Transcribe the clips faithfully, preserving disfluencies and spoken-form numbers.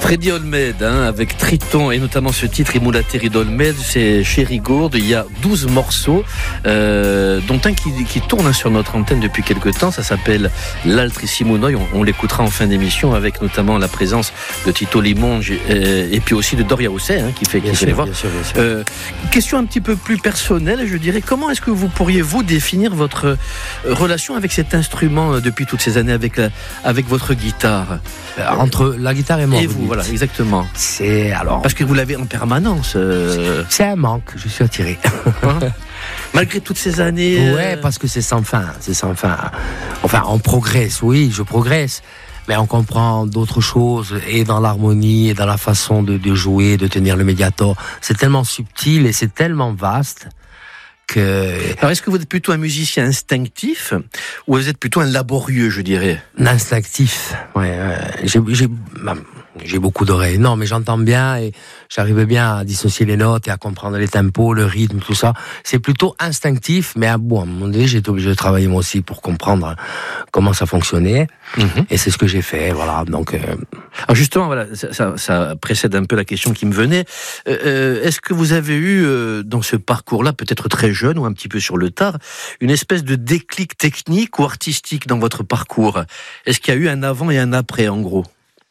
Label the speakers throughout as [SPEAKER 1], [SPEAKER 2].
[SPEAKER 1] Freddy Olmed, hein, avec Triton et notamment ce titre Imulateri d'Olmed, c'est chez Rigourde. Il y a douze morceaux, euh, dont un qui, qui tourne sur notre antenne depuis quelques temps. Ça s'appelle L'Altrissimo Noi. On, on l'écoutera en fin d'émission avec notamment la présence de Tito Limonge et, et puis aussi de Doria Ossé, hein, qui fait, qui fait les voix. Bien sûr, bien sûr. Euh, question un petit peu plus personnelle, je dirais. Comment est-ce que vous pourriez vous définir votre relation avec cet instrument depuis toutes ces années, avec la, avec votre guitare?
[SPEAKER 2] Entre la guitare et moi.
[SPEAKER 1] Et vous, voilà, exactement.
[SPEAKER 2] C'est alors.
[SPEAKER 1] Parce que vous l'avez en permanence. Euh...
[SPEAKER 2] C'est un manque, je suis attiré.
[SPEAKER 1] Hein? Malgré toutes ces années. Euh...
[SPEAKER 2] Ouais, parce que c'est sans fin, c'est sans fin. Enfin, on progresse, oui, je progresse. Mais on comprend d'autres choses, et dans l'harmonie, et dans la façon de, de jouer, de tenir le médiator. C'est tellement subtil et c'est tellement vaste. Que...
[SPEAKER 1] Alors, est-ce que vous êtes plutôt un musicien instinctif ou vous êtes plutôt un laborieux, je dirais?
[SPEAKER 2] Instinctif, ouais. Euh, j'ai, j'ai, j'ai beaucoup d'oreilles. Non, mais j'entends bien et j'arrive bien à dissocier les notes et à comprendre les tempos, le rythme, tout ça. C'est plutôt instinctif, mais à, bon, à un moment donné, j'ai été obligé de travailler moi aussi pour comprendre comment ça fonctionnait. Mm-hmm. Et c'est ce que j'ai fait, voilà. Donc, euh...
[SPEAKER 1] alors justement, voilà, ça, ça, ça précède un peu la question qui me venait. Euh, est-ce que vous avez eu euh, dans ce parcours-là, peut-être très jeune ou un petit peu sur le tard, une espèce de déclic technique ou artistique dans votre parcours? Est-ce qu'il y a eu un avant et un après, en gros?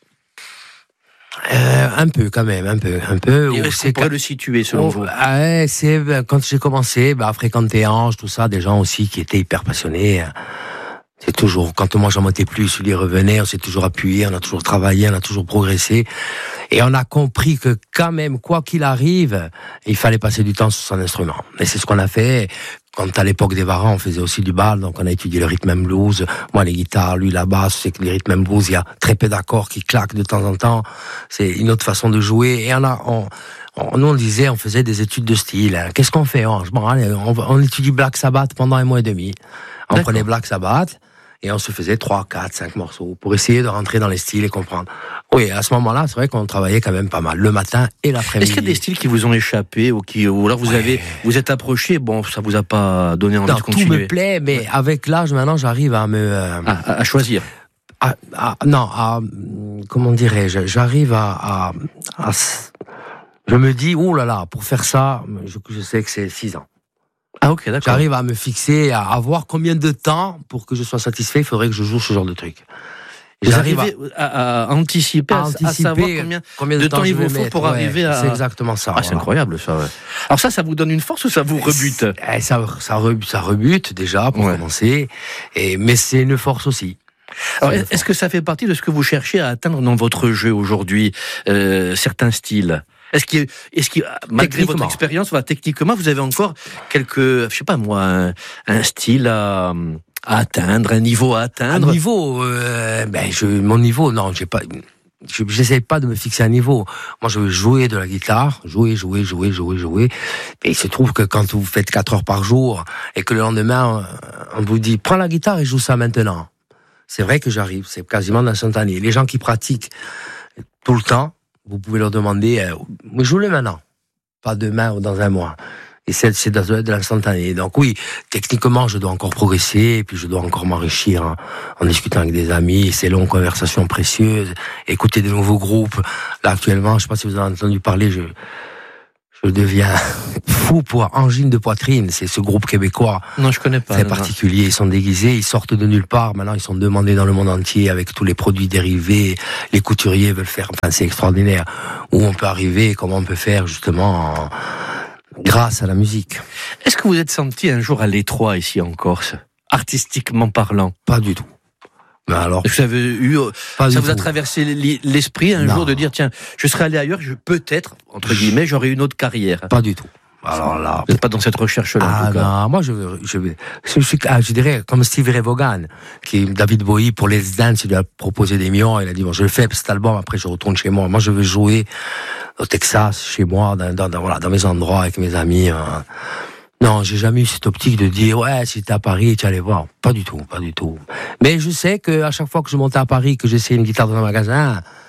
[SPEAKER 2] Euh, un peu quand même, un peu, un peu.
[SPEAKER 1] Et est-ce qu'on pourrait le situer selon
[SPEAKER 2] oh,
[SPEAKER 1] vous?
[SPEAKER 2] Ouais, c'est quand j'ai commencé bah, à fréquenter Ange, tout ça, des gens aussi qui étaient hyper passionnés. C'est toujours, quand moi j'en montais plus, il y revenait, on s'est toujours appuyé, on a toujours travaillé, on a toujours progressé. Et on a compris que quand même, quoi qu'il arrive, il fallait passer du temps sur son instrument. Et c'est ce qu'on a fait. Quand à l'époque des Varans, on faisait aussi du bal, donc on a étudié le rhythm and blues. Moi, les guitares, lui, la basse, c'est que les rhythm and blues, il y a très peu d'accords qui claquent de temps en temps. C'est une autre façon de jouer. Et on a, on, on, nous, on disait, on faisait des études de style. Qu'est-ce qu'on fait? On, on, on étudie Black Sabbath pendant un mois et demi. On D'accord. prenait Black Sabbath. Et on se faisait trois, quatre, cinq morceaux pour essayer de rentrer dans les styles et comprendre. Oui, à ce moment-là, c'est vrai qu'on travaillait quand même pas mal, le matin et l'après-midi.
[SPEAKER 1] Est-ce qu'il y a des styles qui vous ont échappé ou qui, ou alors vous ouais. avez, vous êtes approché, bon, ça vous a pas donné envie
[SPEAKER 2] non,
[SPEAKER 1] de continuer?
[SPEAKER 2] Tout me plaît, mais ouais. avec l'âge, maintenant, j'arrive à me... Euh,
[SPEAKER 1] à, à choisir.
[SPEAKER 2] À, à, non, à, comment dirais-je, j'arrive à, à, à... Je me dis, oh là là, pour faire ça, je, je sais que c'est six ans.
[SPEAKER 1] Ah ok, d'accord.
[SPEAKER 2] J'arrive à me fixer, à avoir combien de temps pour que je sois satisfait, il faudrait que je joue ce genre de truc.
[SPEAKER 1] Vous J'arrive à, à, à anticiper, à, anticiper, à savoir combien, combien de, de temps, temps il vous faut mettre, pour ouais, arriver à...
[SPEAKER 2] C'est exactement ça.
[SPEAKER 1] Ah, c'est voilà. incroyable ça, ouais. Alors ça, ça vous donne une force ou ça vous rebute?
[SPEAKER 2] ça, ça, ça, rebute, ça rebute déjà, pour ouais. commencer, et, mais c'est une force aussi.
[SPEAKER 1] Alors, est-ce que ça fait partie de ce que vous cherchez à atteindre dans votre jeu aujourd'hui, euh, certains styles? Est-ce qu'il, est-ce qu'il, malgré votre expérience, voilà, techniquement, vous avez encore quelques, je sais pas moi, un, un style à, à atteindre, un niveau à atteindre?
[SPEAKER 2] Un niveau, euh, ben, je, mon niveau, non, j'ai pas, je, j'essaie pas de me fixer un niveau. Moi, je veux jouer de la guitare, jouer, jouer, jouer, jouer, jouer. Et il se trouve que quand vous faites quatre heures par jour et que le lendemain, on vous dit, prends la guitare et joue ça maintenant. C'est vrai que j'arrive, c'est quasiment instantané. Les gens qui pratiquent tout le temps, vous pouvez leur demander, euh, mais joue-le maintenant, pas demain ou dans un mois. Et c'est, c'est de, de l'instantané. Donc oui, techniquement, je dois encore progresser, et puis je dois encore m'enrichir hein, en discutant avec des amis, ces longues conversations précieuses, écouter de nouveaux groupes. Là, actuellement, je sais pas si vous en avez entendu parler, je, je deviens fou pour Angine de Poitrine. C'est ce groupe québécois.
[SPEAKER 1] Non, je connais pas.
[SPEAKER 2] C'est
[SPEAKER 1] non,
[SPEAKER 2] particulier. Non. Ils sont déguisés, ils sortent de nulle part. Maintenant, ils sont demandés dans le monde entier avec tous les produits dérivés. Les couturiers veulent faire. Enfin, c'est extraordinaire. Où on peut arriver, comment on peut faire justement en... grâce à la musique.
[SPEAKER 1] Est-ce que vous êtes senti un jour à l'étroit ici en Corse, artistiquement parlant?
[SPEAKER 2] Pas du tout. Mais alors,
[SPEAKER 1] vous avez eu, ça vous tout. a traversé l'esprit un non. jour de dire tiens, je serais allé ailleurs, je peut-être entre guillemets, j'aurais une autre carrière.
[SPEAKER 2] Pas du tout. Alors là,
[SPEAKER 1] vous n'êtes pas dans cette recherche-là.
[SPEAKER 2] Ah
[SPEAKER 1] en tout cas.
[SPEAKER 2] Non, moi je veux, je veux, je, je, je dirais comme Stevie Ray Vaughan, qui David Bowie pour Les Dance, il lui a proposé des millions, il a dit bon, je le fais pour cet album, après je retourne chez moi. Moi je veux jouer au Texas, chez moi, dans, dans, dans voilà, dans mes endroits avec mes amis. Hein. Non, j'ai jamais eu cette optique de dire ouais, si t'es à Paris, tu allais voir. Pas du tout, pas du tout. Mais je sais que à chaque fois que je montais à Paris, que j'essayais une guitare dans un magasin,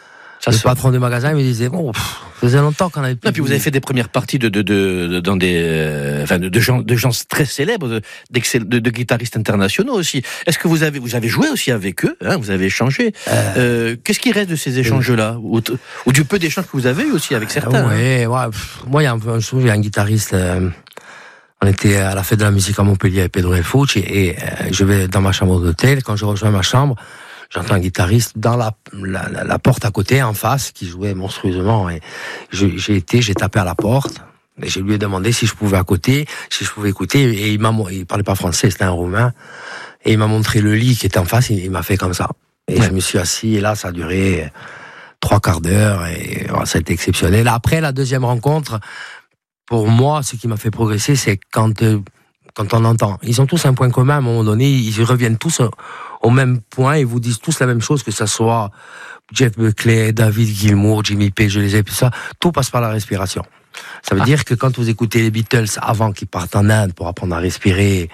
[SPEAKER 1] Ça
[SPEAKER 2] le
[SPEAKER 1] sort.
[SPEAKER 2] patron du magasin il me disait bon, pff, ça faisait longtemps qu'on avait.
[SPEAKER 1] Non, puis vous avez fait des premières parties de, de, de, de dans des, euh, enfin, de, de gens, de gens très célèbres, de, de, de guitaristes internationaux aussi. Est-ce que vous avez, vous avez joué aussi avec eux, hein, vous avez échangé. Euh, euh, qu'est-ce qui reste de ces échanges-là, ou, ou du peu d'échanges que vous avez eu aussi avec certains?
[SPEAKER 2] Ouais, hein. ouais. Pff, moi, il y a un peu un jour, il y a un guitariste. Euh, on était à la fête de la musique à Montpellier avec Pedro El Fucci, et, et euh, je vais dans ma chambre d'hôtel. Quand je rejoins ma chambre, j'entends un guitariste dans la, la, la, la porte à côté, en face, qui jouait monstrueusement. Et je, j'ai été, j'ai tapé à la porte, et je lui ai demandé si je pouvais à côté, si je pouvais écouter. Et il m'a, il parlait pas français, c'était un Roumain. Et il m'a montré le lit qui était en face, et il m'a fait comme ça. Et ouais. Je me suis assis, et là, ça a duré trois quarts d'heure, et oh, ça a été exceptionnel. Après, la deuxième rencontre, pour moi, ce qui m'a fait progresser, c'est quand, euh, quand on entend. Ils ont tous un point commun, à un moment donné, ils reviennent tous au même point et vous disent tous la même chose, que ça soit Jeff Buckley, David Gilmour, Jimmy Page, je les ai, tout ça, tout passe par la respiration. Ça veut ah. dire que quand vous écoutez les Beatles avant qu'ils partent en Inde pour apprendre à respirer,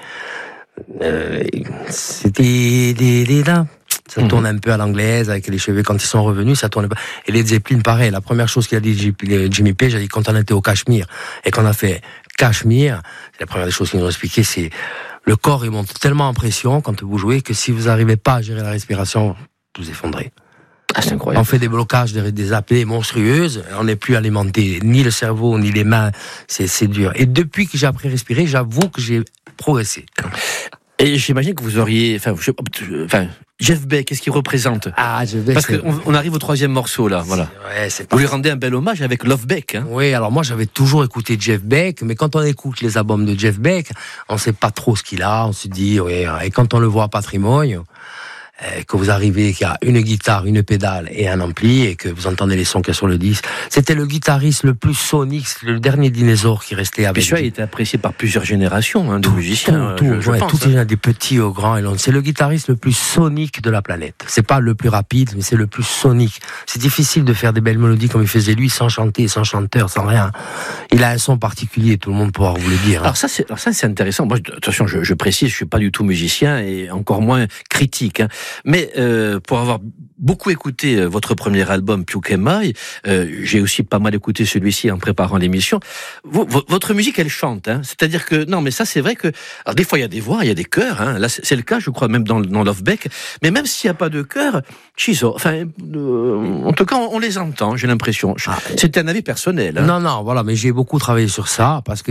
[SPEAKER 2] euh, c'était des, des, des ça mmh. tourne un peu à l'anglaise avec les cheveux. Quand ils sont revenus, ça tourne pas. Et les Zeppelin, pareil. La première chose qu'il a dit Jimmy Page, il a dit quand on était au Cachemire et qu'on a fait Cachemire, la première des choses qu'ils nous ont expliqué, c'est le corps il monte tellement en pression quand vous jouez que si vous n'arrivez pas à gérer la respiration, vous vous effondrez.
[SPEAKER 1] Ah, c'est incroyable.
[SPEAKER 2] On fait des blocages, des, des apnées monstrueuses. On n'est plus alimenté ni le cerveau ni les mains. C'est, c'est dur. Et depuis que j'ai appris à respirer, j'avoue que j'ai progressé.
[SPEAKER 1] Et j'imagine que vous auriez, enfin, je, enfin, Jeff Beck, qu'est-ce qu'il représente? Ah, Jeff Beck. Parce qu'on on arrive au troisième morceau là, voilà.
[SPEAKER 2] Ouais, c'est
[SPEAKER 1] vous lui rendez un bel hommage avec Love Beck. Hein.
[SPEAKER 2] Oui, alors moi j'avais toujours écouté Jeff Beck, mais quand on écoute les albums de Jeff Beck, on sait pas trop ce qu'il a, on se dit, oui, et quand on le voit à Patrimoine, que vous arrivez, qu'il y a une guitare, une pédale et un ampli, et que vous entendez les sons qu'il y a sur le disque. C'était le guitariste le plus sonique, le dernier dinosaure qui restait avec.
[SPEAKER 1] Et celui-là, il était apprécié par plusieurs générations hein, de tout, musiciens.
[SPEAKER 2] Tout,
[SPEAKER 1] je, je
[SPEAKER 2] ouais,
[SPEAKER 1] pense,
[SPEAKER 2] tout
[SPEAKER 1] hein.
[SPEAKER 2] Des petits aux grands et longs. C'est le guitariste le plus sonique de la planète. C'est pas le plus rapide, mais c'est le plus sonique. C'est difficile de faire des belles mélodies comme il faisait lui, sans chanter, sans chanteur, sans rien. Il a un son particulier, tout le monde pourra vous le dire. Hein.
[SPEAKER 1] Alors ça, c'est, alors ça, c'est intéressant. Moi, attention, je, je précise, je suis pas du tout musicien et encore moins critique. Hein. Mais euh, pour avoir beaucoup écouté euh, votre premier album, Più che mai, euh, j'ai aussi pas mal écouté celui-ci en préparant l'émission. Vous, v- votre musique, elle chante. Hein. C'est-à-dire que, non, mais ça, c'est vrai que... Alors, des fois, il y a des voix, il y a des chœurs. Hein. Là, c'est, c'est le cas, je crois, même dans, dans Love Beck. Mais même s'il n'y a pas de chœur, Chiso, enfin, euh, en tout cas, on, on les entend, j'ai l'impression. Ah, c'est un avis personnel. Hein.
[SPEAKER 2] Non, non, voilà, mais j'ai beaucoup travaillé sur ça, parce que...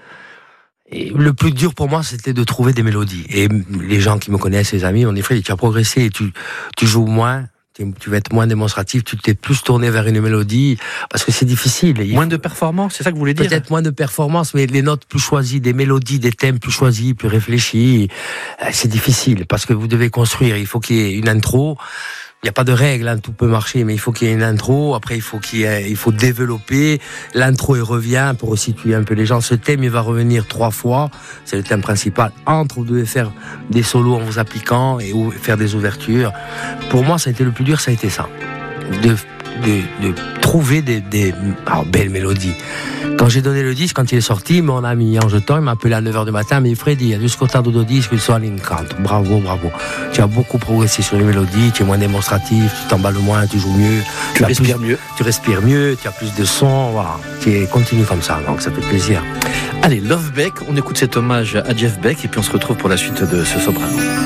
[SPEAKER 2] Et le plus dur pour moi, c'était de trouver des mélodies. Et les gens qui me connaissent, les amis, on dit, Fred, tu as progressé, et tu, tu joues moins, tu, tu vas être moins démonstratif, tu t'es plus tourné vers une mélodie, parce que c'est difficile.
[SPEAKER 1] Moins de performance, c'est ça que vous voulez dire?
[SPEAKER 2] Peut-être moins de performance, mais les notes plus choisies, des mélodies, des thèmes plus choisis, plus réfléchis, c'est difficile, parce que vous devez construire, il faut qu'il y ait une intro. Il n'y a pas de règle, hein, tout peut marcher, mais il faut qu'il y ait une intro. Après, il faut qu'il y ait, il faut développer l'intro et revient pour situer un peu les gens. Ce thème, il va revenir trois fois. C'est le thème principal. Entre, vous devez faire des solos en vous appliquant et faire des ouvertures. Pour moi, ça a été le plus dur, ça a été ça. De, de, de trouver des, des alors, belles mélodies. Quand j'ai donné le disque, quand il est sorti, mon ami Ange Thor, il m'a appelé à neuf heures du matin, mais Freddy, il y a ascoltato do disco, il soit l'incanto. Bravo, bravo. Tu as beaucoup progressé sur les mélodies, tu es moins démonstratif, tu t'emballes moins, tu joues mieux.
[SPEAKER 1] Tu, tu respires plus, mieux.
[SPEAKER 2] Tu respires mieux, tu as plus de son, voilà. Tu es, continue comme ça, donc ça fait plaisir.
[SPEAKER 1] Allez, Love Beck, on écoute cet hommage à Jeff Beck, et puis on se retrouve pour la suite de ce soprano.